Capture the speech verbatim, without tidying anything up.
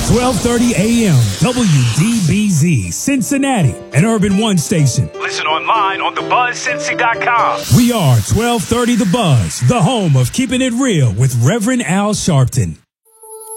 twelve thirty a.m. W D B Z, Cincinnati, an Urban One station. Listen online on the buzz cincy dot com. We are twelve thirty The Buzz, the home of keeping it real with Reverend Al Sharpton.